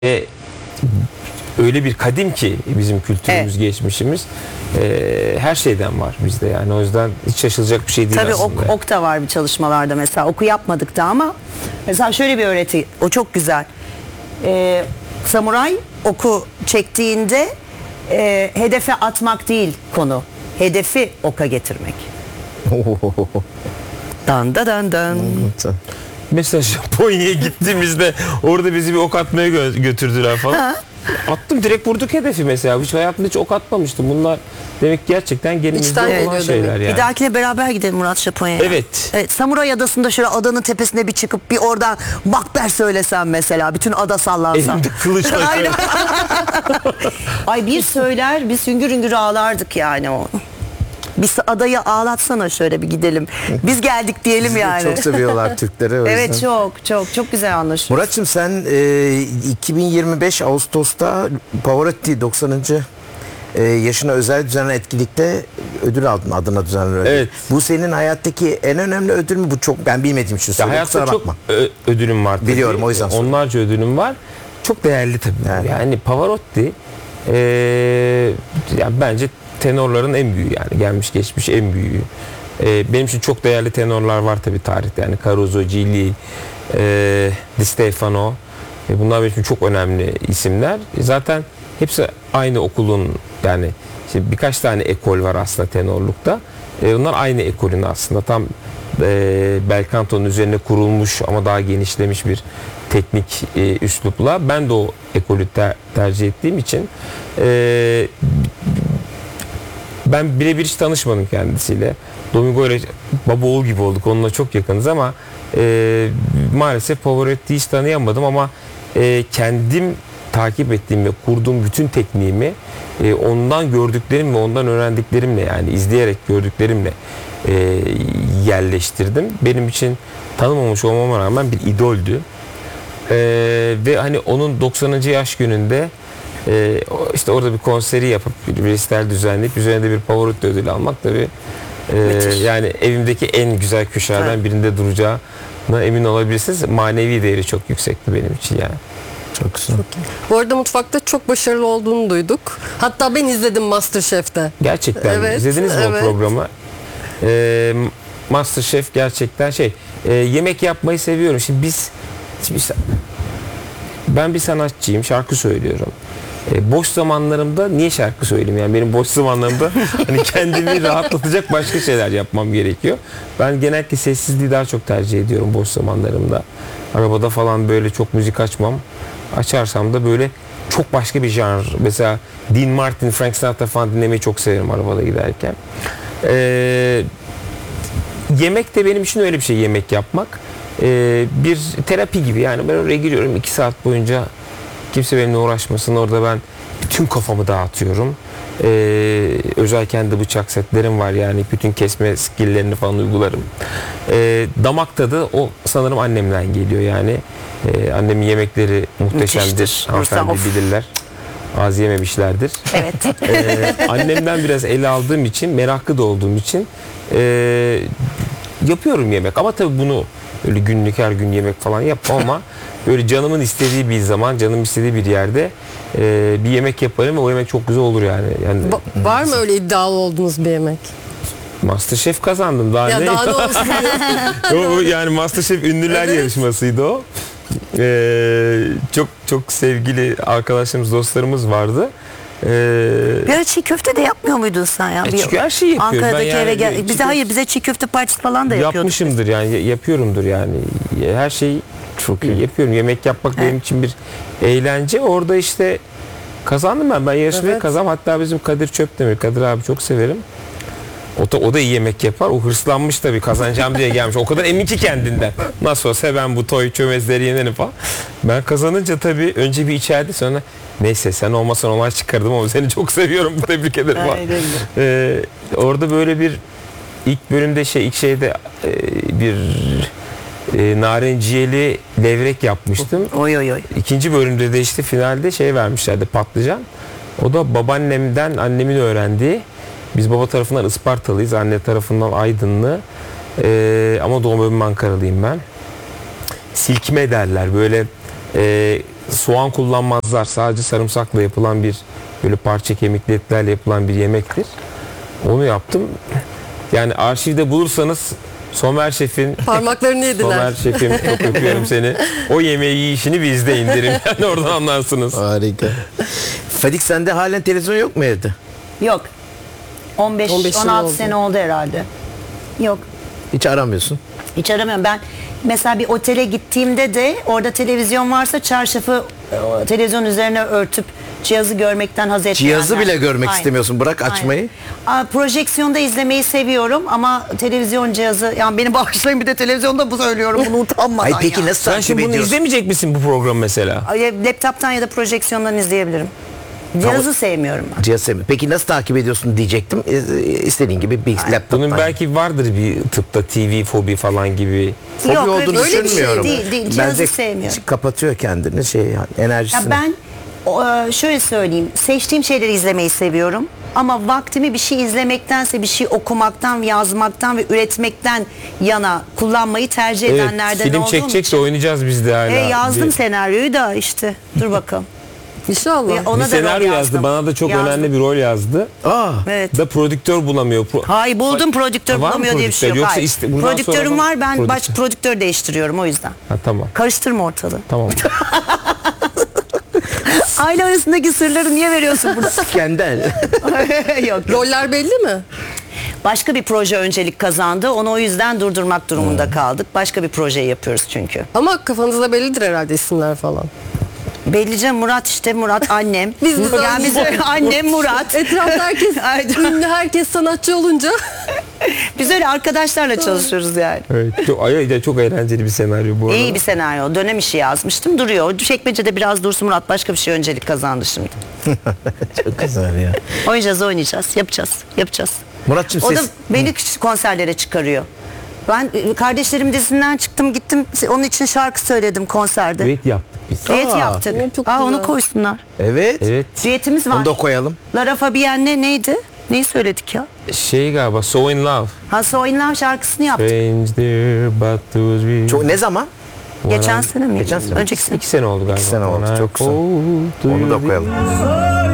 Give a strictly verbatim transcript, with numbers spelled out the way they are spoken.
E, öyle bir kadim ki bizim kültürümüz, evet, geçmişimiz, e, her şeyden var bizde, yani o yüzden hiç şaşılacak bir şey değil. Tabii aslında. ok, ok da var bir çalışmalarda, mesela oku yapmadık da, ama mesela şöyle bir öğreti, o çok güzel. E, samuray oku çektiğinde e, hedefe atmak değil konu, hedefi oka getirmek. Dan da dan dan. Mesela Japonya'ya gittiğimizde orada bizi bir ok atmaya gö götürdüler falan. Ha. Attım, direkt vurduk hedefi mesela. Hiç hayatımda hiç ok atmamıştım. Bunlar demek gerçekten genimizde evet, olan şeyler yani. Bir dahakine beraber gidelim Murat Japonya'ya. Evet. Evet. Samuray Adası'nda şöyle adanın tepesine bir çıkıp bir oradan makber söylesem mesela. Bütün ada sallansa. Elimde kılıçla. Ay bir söyler, biz hüngür hüngür ağlardık yani o. Biz adayı ağlatsana, şöyle bir gidelim. Biz geldik diyelim yani. Çok seviyorlar Türkleri. Evet, çok çok çok güzel anlaşılıyor. Murat'cığım sen e, iki bin yirmi beş Ağustos'ta Pavarotti doksanıncı E, yaşına özel düzenlenen etkinlikte ödül aldın, adına düzenlenen ödül. Evet. Bu senin hayattaki en önemli ödül mü? Bu çok, ben bilmediğim için söylüyorum. Hayatta çok ödülüm var tabii. Biliyorum, o yüzden soruyorum. Onlarca ödülüm var. Çok değerli tabii. Yani, yani Pavarotti e, yani bence tenorların en büyüğü, yani gelmiş geçmiş en büyüğü. Ee, benim için çok değerli tenorlar var tabii tarihte, yani Caruso, Gilli, e, Di Stefano, e, bunlar benim için çok önemli isimler. E, zaten hepsi aynı okulun, yani işte birkaç tane ekol var aslında tenorlukta. E, bunlar aynı ekolün aslında tam e, bel kantonun üzerine kurulmuş ama daha genişlemiş bir teknik e, üslupla. Ben de o ekolü ter, tercih ettiğim için e, ben birebir hiç tanışmadım kendisiyle. Domingo ile baba oğul gibi olduk. Onunla çok yakınız ama e, maalesef Pavarotti'yi hiç tanıyamadım, ama e, kendim takip ettiğim ve kurduğum bütün tekniğimi e, ondan gördüklerim ve ondan öğrendiklerimle, yani izleyerek gördüklerimle e, yerleştirdim. Benim için tanımamış olmama rağmen bir idoldü. E, ve hani onun doksanıncı yaş gününde Ee, işte orada bir konseri yapıp bir resital düzenleyip üzerinde bir Pavarotti ödülü almak tabii e, yani evimdeki en güzel köşelerden evet. birinde duracağına emin olabilirsiniz. Manevi değeri çok yüksekti benim için yani. Çok güzel. Çok Bu arada mutfakta çok başarılı olduğunu duyduk. Hatta ben izledim MasterChef'te. Gerçekten evet, izlediniz mi evet. o programı? Ee, MasterChef gerçekten şey, e, yemek yapmayı seviyorum. Şimdi biz şimdi ben bir sanatçıyım, şarkı söylüyorum. E, boş zamanlarımda niye şarkı söyleyeyim? Yani benim boş zamanlarımda hani kendimi rahatlatacak başka şeyler yapmam gerekiyor. Ben genellikle sessizliği daha çok tercih ediyorum boş zamanlarımda. Arabada falan böyle çok müzik açmam. Açarsam da böyle çok başka bir janr. Mesela Dean Martin, Frank Sinatra falan dinlemeyi çok severim arabada giderken. E, yemek de benim için öyle bir şey, yemek yapmak. E, bir terapi gibi, yani ben oraya giriyorum iki saat boyunca. Kimse benimle uğraşmasın. Orada ben bütün kafamı dağıtıyorum. Ee, özel kendi bıçak setlerim var. Yani bütün kesme skilllerini falan uygularım. Ee, damak tadı o sanırım annemden geliyor yani. Ee, annemin yemekleri muhteşemdir. Hanımefendi bilirler. Az yememişlerdir. Evet. Ee, annemden biraz ele aldığım için, meraklı da olduğum için e, yapıyorum yemek. Ama tabii bunu öyle günlük her gün yemek falan yapmam, ama böyle canımın istediği bir zaman, canım istediği bir yerde e, bir yemek yaparım ve o yemek çok güzel olur yani. yani ba var mı öyle iddialı olduğunuz bir yemek? MasterChef kazandım. Daha ya ne? Daha ne olsun? o, yani MasterChef ünlüler evet. yarışmasıydı o. Ee, çok çok sevgili arkadaşlarımız, dostlarımız vardı. Ee, bir ara çiğ köfte de yapmıyor muydun sen ya? E, çünkü her şeyi yapıyorum. Ankara'daki yani eve gel. Bize hayır, bize çiğ köfte partisi falan da yapıyorduk. Yapmışımdır yani, yapıyorumdur yani. Her şeyi çok iyi yapıyorum. Yemek yapmak evet. benim için bir eğlence. Orada işte kazandım ben. Ben yarışmayı evet. kazandım. Hatta bizim Kadir Çöptemir, Kadir abi çok severim. O da, o da iyi yemek yapar. O hırslanmış tabii, kazanacağım diye gelmiş. O kadar emin ki kendinden. Nasıl olsa ben bu toy çömezleri yenerim falan. Ben kazanınca tabii önce bir içerdi, sonra neyse sen olmasan olay çıkardım ama seni çok seviyorum, tebrik ederim falan. Ee, orada böyle bir ilk bölümde şey ilk şeyde e, bir e, narenciyeli levrek yapmıştım. Oy oy oy. İkinci bölümde de işte finalde şey vermişlerdi, patlıcan. O da babaannemden annemin öğrendiği. Biz baba tarafından Ispartalıyız, anne tarafından Aydınlı. Ee, ama doğma büyüme Ankaralıyım ben. Silkme derler, böyle e, soğan kullanmazlar. Sadece sarımsakla yapılan bir böyle parça kemikli etlerle yapılan bir yemektir. Onu yaptım. Yani arşivde bulursanız Somer Şef'in Parmaklarını yediler. Somer Şef'im çok öpüyorum seni. O yemeği yiyişini bizde indirim. Yani oradan anlarsınız. Harika. Fadik sende halen televizyon yok mu evde? Yok. on beş on beş yıl on altı oldu. sene oldu herhalde. Yok. Hiç aramıyorsun. Hiç aramıyorum. Ben mesela bir otele gittiğimde de orada televizyon varsa çarşafı e, televizyon üzerine örtüp cihazı görmekten haz etmeyenler. Cihazı bile görmek Aynen. istemiyorsun. Bırak açmayı. Aynen. Aa, projeksiyonda izlemeyi seviyorum ama televizyon cihazı, yani beni bağışlayın, bir de televizyonda bu söylüyorum bunu utanmadan. Ay peki ya. nasıl Sen takip şimdi bunu ediyorsun? izlemeyecek misin bu program mesela? Ay, laptoptan ya da projeksiyondan izleyebilirim. Cihazı sevmiyorum ben. Cihaz sevmiyor. Peki nasıl takip ediyorsun diyecektim. E, istediğin gibi bir laptoptan. Bunun belki vardır bir tıpta T V fobi falan gibi. Fobi Yok, olduğunu öyle bir şey düşünmüyorum. değil, değil. Cihazı Bence sevmiyorum. kapatıyor kendini şey yani, enerjisini. Ya ben o, e, şöyle söyleyeyim, seçtiğim şeyleri izlemeyi seviyorum ama vaktimi bir şey izlemektense bir şey okumaktan, yazmaktan ve üretmekten yana kullanmayı tercih Evet, edenlerden film olduğum çekecek de için. oynayacağız biz de hala. E, yazdım Bir- senaryoyu da işte dur bakalım. İnşallah. Ya, ona bir da senaryo rol yazdı. yazdım. Bana da çok Yazdım. önemli bir rol yazdı. Aa, Evet. Da prodüktör bulamıyor. Pro- Hayır, buldum, prodüktör Var mı bulamıyor diye bir şey yok. prodüktör? Yoksa Hayır. iste- bundan Prodüktörüm sonra var, ben prodüktör. baş prodüktör değiştiriyorum o yüzden. Ha, tamam. Karıştırma ortalığı. Tamam. Aile arasındaki sırları niye veriyorsun burada? kendi el. yok, yok. Roller belli mi? Başka bir proje öncelik kazandı. Onu o yüzden durdurmak durumunda kaldık. Başka bir projeyi yapıyoruz çünkü. Ama kafanızda bellidir herhalde isimler falan. Bellice Murat, işte Murat annem. Biz de yani biz öyle, annem Murat. Etrafta herkes Ay, ünlü, herkes sanatçı olunca Biz öyle arkadaşlarla çalışıyoruz yani. Evet, çok, ay- çok eğlenceli bir senaryo bu arada. İyi bir senaryo. Dönem işi yazmıştım. Duruyor. Çekmecede biraz dursun, Murat başka bir şey öncelik kazandı şimdi. Çok güzel ya. Oynayacağız, oynayacağız. Yapacağız, yapacağız. Muratçım O da ses. beni konserlere çıkarıyor. Ben e, kardeşlerim dizisinden çıktım, gittim. Onun için şarkı söyledim konserde. Evet yaptık biz. Düet Aa, yaptık. evet, çok Aa, güzel. onu koysunlar. Evet. Evet. Düetimiz var. Onu da koyalım. Lara Fabienne'le neydi? Neyi söyledik ya? Şey galiba So In Love. Ha, So In Love şarkısını yaptık. Strange there but those we... Çok, ne zaman? Geçen sene mi? Geçen sene. Önceki sene. İki sene oldu galiba. İki sene oldu, Ona- çok güzel. Oh, do Onu you da koyalım.